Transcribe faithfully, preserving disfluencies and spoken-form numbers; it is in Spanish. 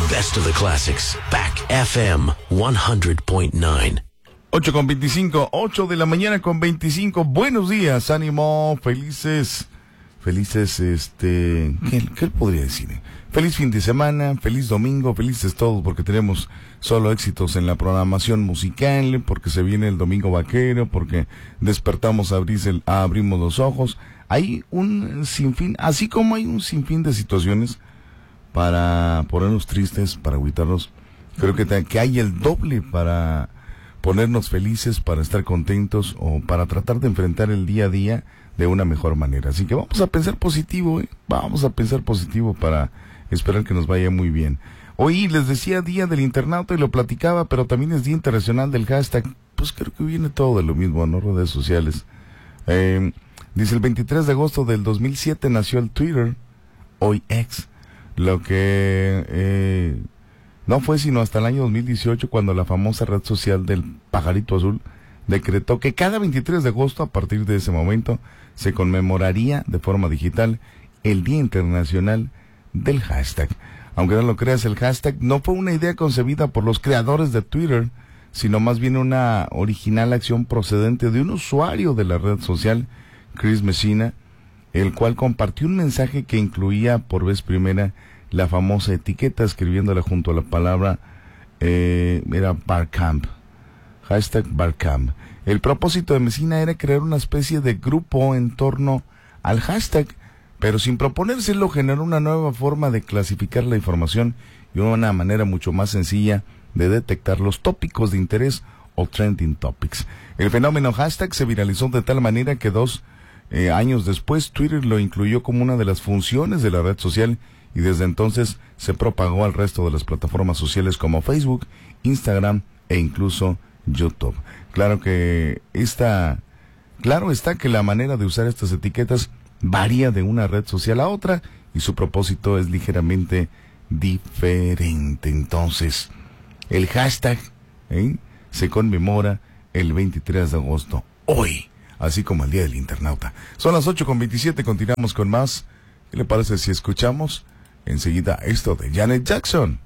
best of the classics. Back F M one hundred point nine. ocho con veinticinco, ocho de la mañana con veinticinco. Buenos días, ánimo, felices, felices, este, ¿qué, qué podría decir? Feliz fin de semana, feliz domingo, felices todos porque tenemos solo éxitos en la programación musical, porque se viene el domingo vaquero, porque despertamos, abrimos, el, abrimos los ojos. Hay un sinfín, así como hay un sinfín de situaciones para ponernos tristes, para agüitarnos, creo que, que hay el doble para ponernos felices, para estar contentos o para tratar de enfrentar el día a día de una mejor manera. Así que vamos a pensar positivo, ¿eh? Vamos a pensar positivo para esperar que nos vaya muy bien. Hoy les decía Día del Internauta y lo platicaba, pero también es Día Internacional del Hashtag. Pues creo que viene todo de lo mismo, ¿no? Redes sociales. Eh, dice el veintitrés de agosto del dos mil siete nació el Twitter, hoy X, lo que eh, no fue sino hasta el año dos mil dieciocho cuando la famosa red social del pajarito azul decretó que cada veintitrés de agosto, a partir de ese momento, se conmemoraría de forma digital el Día Internacional del Hashtag. Aunque no lo creas, el hashtag no fue una idea concebida por los creadores de Twitter, sino más bien una original acción procedente de un usuario de la red social, Chris Messina, el cual compartió un mensaje que incluía por vez primera la famosa etiqueta, escribiéndola junto a la palabra, eh, era Barcamp, hashtag Barcamp. El propósito de Messina era crear una especie de grupo en torno al hashtag, pero sin proponérselo generó una nueva forma de clasificar la información y una manera mucho más sencilla de detectar los tópicos de interés o trending topics. El fenómeno hashtag se viralizó de tal manera que dos eh, años después Twitter lo incluyó como una de las funciones de la red social y desde entonces se propagó al resto de las plataformas sociales como Facebook, Instagram e incluso YouTube. Claro que esta, claro está que la manera de usar estas etiquetas varía de una red social a otra y su propósito es ligeramente diferente. Entonces, el hashtag ¿eh? se conmemora el veintitrés de agosto, hoy, así como el Día del Internauta. Son las ocho con veintisiete, continuamos con más. ¿Qué le parece si escuchamos enseguida esto de Janet Jackson?